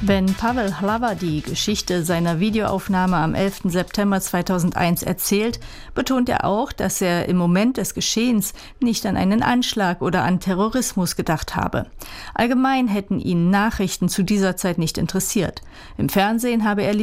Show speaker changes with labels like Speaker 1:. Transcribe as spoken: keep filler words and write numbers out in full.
Speaker 1: Wenn Pavel Hlava die Geschichte seiner Videoaufnahme am elften September zweitausendeins erzählt, betont er auch, dass er im Moment des Geschehens nicht an einen Anschlag oder an Terrorismus gedacht habe. Allgemein hätten ihn Nachrichten zu dieser Zeit nicht interessiert. Im Fernsehen habe er